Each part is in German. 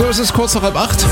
So, es ist kurz nach 7:30.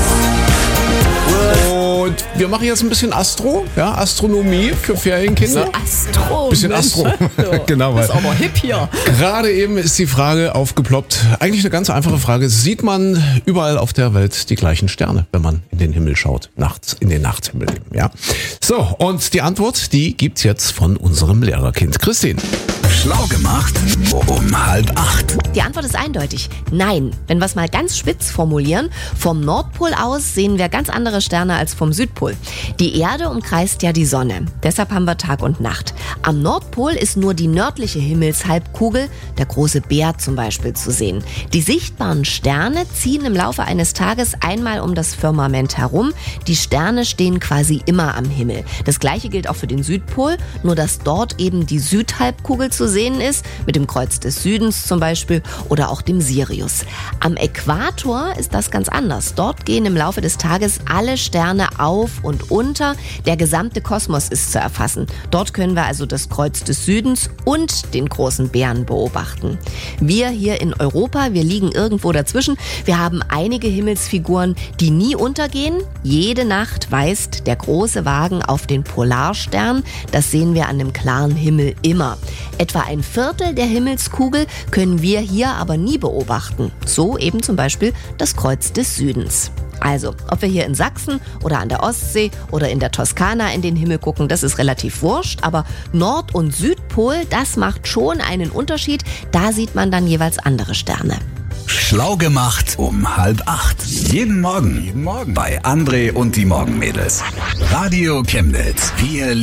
Und wir machen jetzt ein bisschen Astronomie für Ferienkinder. Bisschen Astro. Genau, ist aber hip hier. Gerade eben ist die Frage aufgeploppt. Eigentlich eine ganz einfache Frage. Sieht man überall auf der Welt die gleichen Sterne, wenn man in den Himmel schaut? Nachts, in den Nachthimmel eben, ja. So, und die Antwort, die gibt's jetzt von unserem Lehrerkind Christine. Schlau gemacht um 7:30. Die Antwort ist eindeutig. Nein. Wenn wir es mal ganz spitz formulieren, vom Nordpol aus sehen wir ganz andere Sterne als vom Südpol. Die Erde umkreist ja die Sonne. Deshalb haben wir Tag und Nacht. Am Nordpol ist nur die nördliche Himmelshalbkugel, der große Bär zum Beispiel, zu sehen. Die sichtbaren Sterne ziehen im Laufe eines Tages einmal um das Firmament herum. Die Sterne stehen quasi immer am Himmel. Das gleiche gilt auch für den Südpol, nur dass dort eben die Südhalbkugel zu sehen ist, mit dem Kreuz des Südens zum Beispiel oder auch dem Sirius. Am Äquator ist das ganz anders. Dort gehen im Laufe des Tages alle Sterne auf und unter. Der gesamte Kosmos ist zu erfassen. Dort können wir also das Kreuz des Südens und den großen Bären beobachten. Wir hier in Europa, wir liegen irgendwo dazwischen. Wir haben einige Himmelsfiguren, die nie untergehen. Jede Nacht weist der große Wagen auf den Polarstern. Das sehen wir an dem klaren Himmel immer. Etwa ein Viertel der Himmelskugel können wir hier aber nie beobachten. So eben zum Beispiel das Kreuz des Südens. Also, ob wir hier in Sachsen oder an der Ostsee oder in der Toskana in den Himmel gucken, das ist relativ wurscht. Aber Nord- und Südpol, das macht schon einen Unterschied. Da sieht man dann jeweils andere Sterne. Schlau gemacht um 7:30. Jeden Morgen bei André und die Morgenmädels. Radio Chemnitz. Wir